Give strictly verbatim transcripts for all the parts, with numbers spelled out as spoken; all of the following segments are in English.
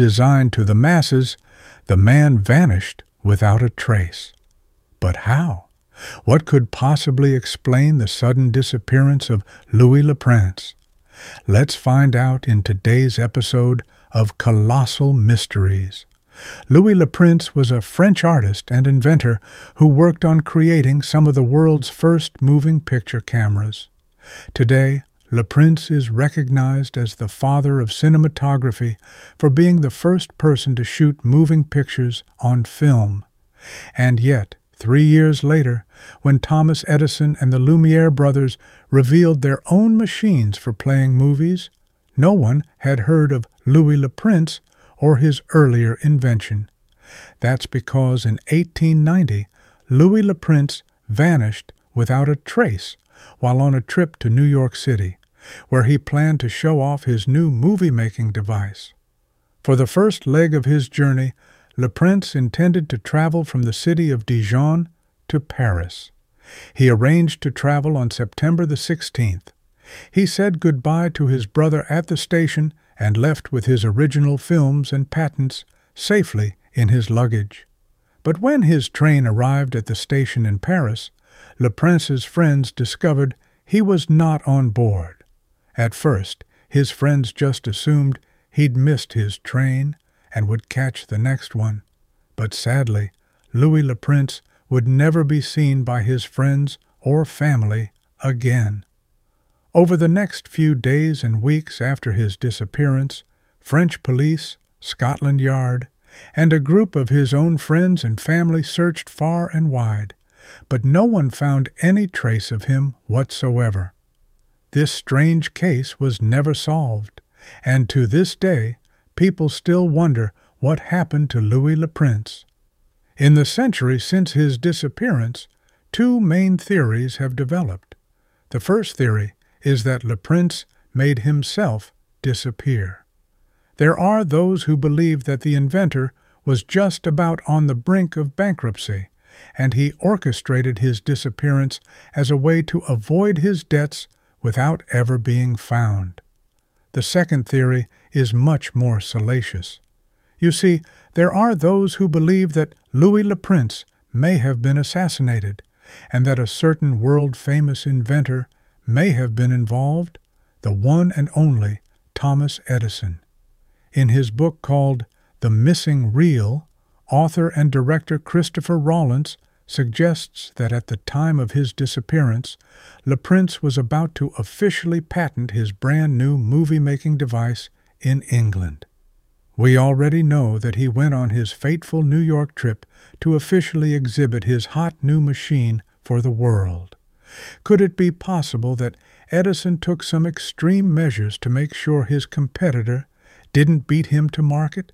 designed to the masses, the man vanished without a trace. But how? What could possibly explain the sudden disappearance of Louis Le Prince? Let's find out in today's episode of Colossal Mysteries. Louis Le Prince was a French artist and inventor who worked on creating some of the world's first moving picture cameras. Today, Le Prince is recognized as the father of cinematography for being the first person to shoot moving pictures on film. And yet, three years later, when Thomas Edison and the Lumiere brothers revealed their own machines for playing movies, no one had heard of Louis Le Prince or his earlier invention. That's because in eighteen ninety, Louis Le Prince vanished without a trace while on a trip to New York City, where he planned to show off his new movie-making device. For the first leg of his journey, Le Prince intended to travel from the city of Dijon to Paris. He arranged to travel on September the sixteenth. He said goodbye to his brother at the station and left with his original films and patents safely in his luggage. But when his train arrived at the station in Paris, Le Prince's friends discovered he was not on board. At first, his friends just assumed he'd missed his train and would catch the next one. But sadly, Louis Le Prince would never be seen by his friends or family again. Over the next few days and weeks after his disappearance, French police, Scotland Yard, and a group of his own friends and family searched far and wide, but no one found any trace of him whatsoever. This strange case was never solved, and to this day, people still wonder what happened to Louis Le Prince. In the century since his disappearance, two main theories have developed. The first theory is that Le Prince made himself disappear. There are those who believe that the inventor was just about on the brink of bankruptcy, and he orchestrated his disappearance as a way to avoid his debts without ever being found. The second theory is much more salacious. You see, there are those who believe that Louis Le Prince may have been assassinated, and that a certain world-famous inventor may have been involved, the one and only Thomas Edison. In his book called The Missing Reel, author and director Christopher Rollins suggests that at the time of his disappearance, Le Prince was about to officially patent his brand-new movie-making device in England. We already know that he went on his fateful New York trip to officially exhibit his hot new machine for the world. Could it be possible that Edison took some extreme measures to make sure his competitor didn't beat him to market?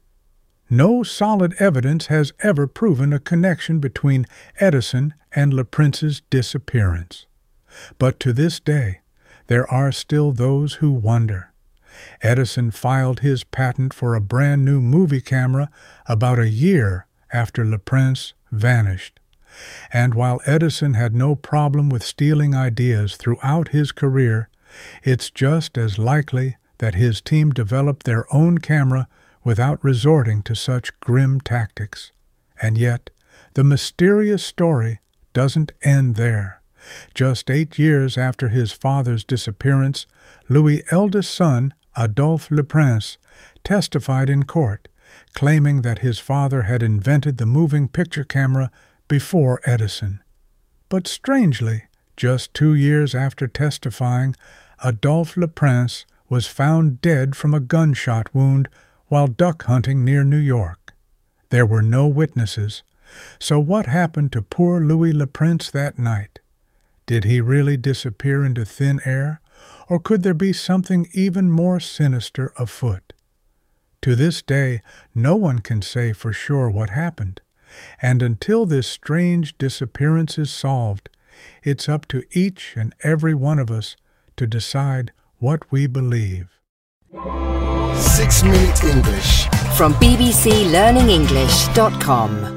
No solid evidence has ever proven a connection between Edison and Le Prince's disappearance. But to this day, there are still those who wonder. Edison filed his patent for a brand new movie camera about a year after Le Prince vanished. And while Edison had no problem with stealing ideas throughout his career, it's just as likely that his team developed their own camera without resorting to such grim tactics. And yet, the mysterious story doesn't end there. Just eight years after his father's disappearance, Louis' eldest son, Adolphe Le Prince, testified in court, claiming that his father had invented the moving picture camera before Edison. But strangely, just two years after testifying, Adolphe Le Prince was found dead from a gunshot wound while duck hunting near New York. There were no witnesses, so what happened to poor Louis Le Prince that night? Did he really disappear into thin air, or could there be something even more sinister afoot? To this day, no one can say for sure what happened, and until this strange disappearance is solved, it's up to each and every one of us to decide what we believe. Six Minute English from b b c learning english dot com.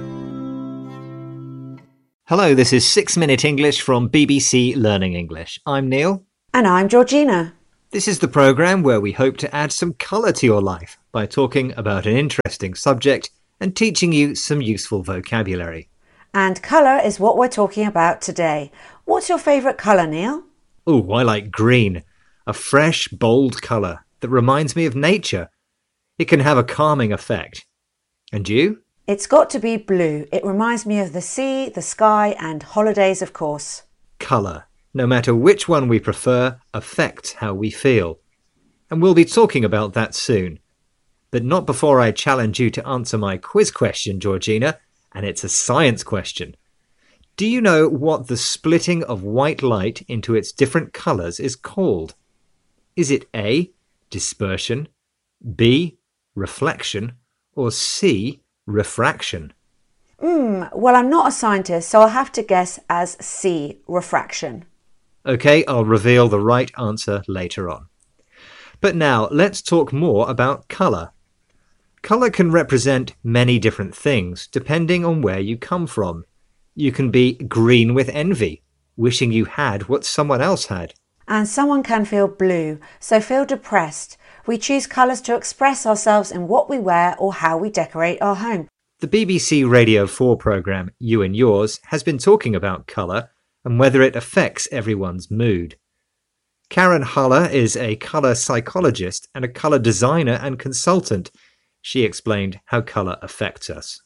Hello, this is Six Minute English from B B C Learning English. I'm Neil. And I'm Georgina. This is the programme where we hope to add some colour to your life by talking about an interesting subject and teaching you some useful vocabulary. And colour is what we're talking about today. What's your favourite colour, Neil? Oh, I like green. A fresh, bold colour that reminds me of nature. It can have a calming effect. And you? It's got to be blue. It reminds me of the sea, the sky and holidays, of course. Colour, no matter which one we prefer, affects how we feel. And we'll be talking about that soon. But not before I challenge you to answer my quiz question, Georgina, and it's a science question. Do you know what the splitting of white light into its different colours is called? Is it A, dispersion, B, reflection, or C, refraction? Hmm, well, I'm not a scientist, so I'll have to guess as C, refraction. OK, I'll reveal the right answer later on. But now, let's talk more about colour. Colour can represent many different things, depending on where you come from. You can be green with envy, wishing you had what someone else had. And someone can feel blue, so feel depressed. We choose colours to express ourselves in what we wear or how we decorate our home. The B B C Radio four programme, You and Yours, has been talking about colour and whether it affects everyone's mood. Karen Haller is a colour psychologist and a colour designer and consultant. She explained how colour affects us.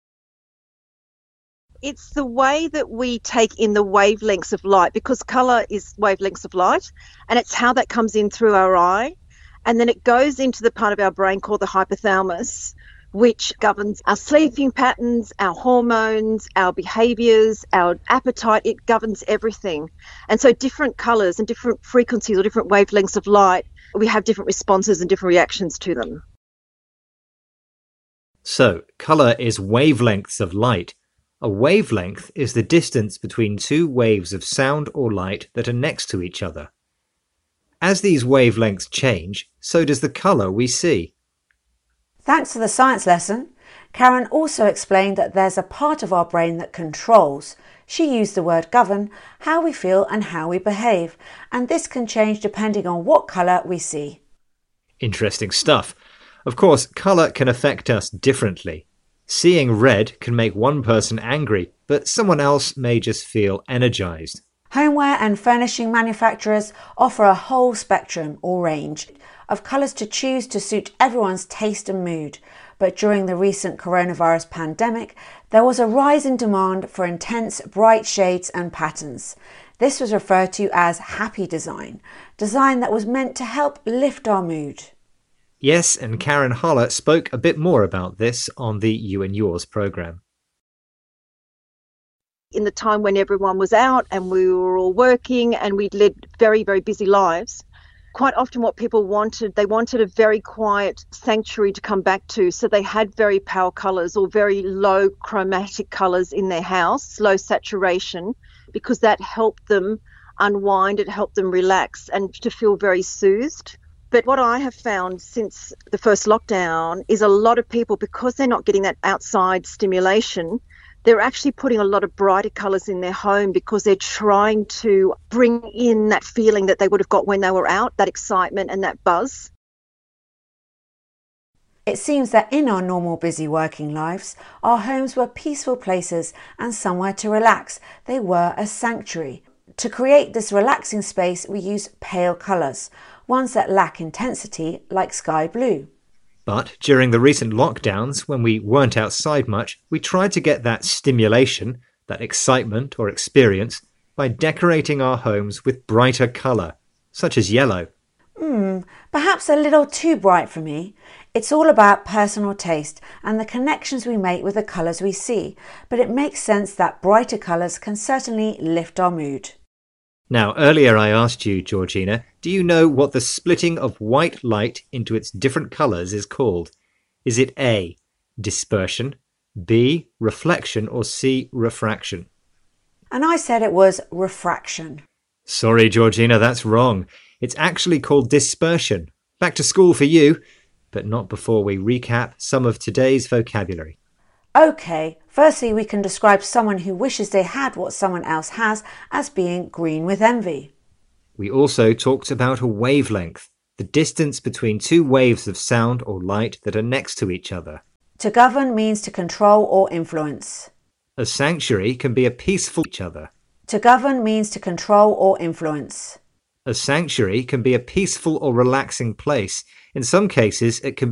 It's the way that we take in the wavelengths of light, because colour is wavelengths of light, and it's how that comes in through our eye, and then it goes into the part of our brain called the hypothalamus, which governs our sleeping patterns, our hormones, our behaviours, our appetite. It governs everything. And so different colours and different frequencies or different wavelengths of light, we have different responses and different reactions to them. So, colour is wavelengths of light. A wavelength is the distance between two waves of sound or light that are next to each other. As these wavelengths change, so does the colour we see. Thanks for the science lesson. Karen also explained that there's a part of our brain that controls, she used the word govern, how we feel and how we behave, and this can change depending on what colour we see. Interesting stuff. Of course, colour can affect us differently. Seeing red can make one person angry, but someone else may just feel energised. Homeware and furnishing manufacturers offer a whole spectrum or range of colours to choose to suit everyone's taste and mood. But during the recent coronavirus pandemic, there was a rise in demand for intense, bright shades and patterns. This was referred to as happy design, design that was meant to help lift our mood. Yes, and Karen Haller spoke a bit more about this on the You and Yours programme. In the time when everyone was out and we were all working and we'd led very, very busy lives, quite often what people wanted, they wanted a very quiet sanctuary to come back to. So they had very pale colours or very low chromatic colours in their house, low saturation, because that helped them unwind, it helped them relax and to feel very soothed. But what I have found since the first lockdown is a lot of people, because they're not getting that outside stimulation, they're actually putting a lot of brighter colours in their home because they're trying to bring in that feeling that they would have got when they were out, that excitement and that buzz. It seems that in our normal busy working lives, our homes were peaceful places and somewhere to relax. They were a sanctuary. To create this relaxing space, we use pale colours, ones that lack intensity like sky blue. But during the recent lockdowns, when we weren't outside much, we tried to get that stimulation, that excitement or experience, by decorating our homes with brighter colour, such as yellow. Hmm, perhaps a little too bright for me. It's all about personal taste and the connections we make with the colours we see, but it makes sense that brighter colours can certainly lift our mood. Now, earlier I asked you, Georgina, do you know what the splitting of white light into its different colours is called? Is it A, dispersion, B, reflection, or C, refraction? And I said it was refraction. Sorry, Georgina, that's wrong. It's actually called dispersion. Back to school for you, but not before we recap some of today's vocabulary. OK, firstly we can describe someone who wishes they had what someone else has as being green with envy. We also talked about a wavelength, the distance between two waves of sound or light that are next to each other. To govern means to control or influence. A sanctuary can be a peaceful each other. To govern means to control or influence. A sanctuary can be a peaceful or relaxing place. In some cases, it can